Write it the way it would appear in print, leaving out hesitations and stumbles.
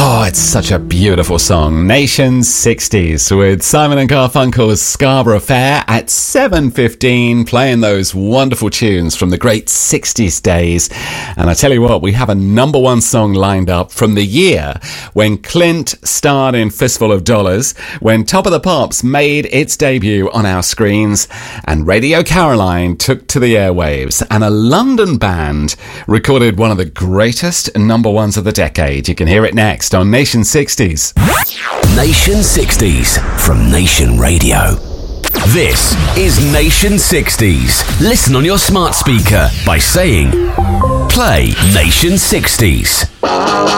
Oh, it's such a beautiful song. Nation 60s with Simon and Garfunkel's Scarborough Fair at 7:15, playing those wonderful tunes from the great 60s days. And I tell you what, we have a number one song lined up from the year when Clint starred in Fistful of Dollars, when Top of the Pops made its debut on our screens, and Radio Caroline took to the airwaves, and a London band recorded one of the greatest number ones of the decade. You can hear it next on Nation 60s. Nation 60s from Nation Radio. This is Nation 60s. Listen on your smart speaker by saying, play Nation 60s.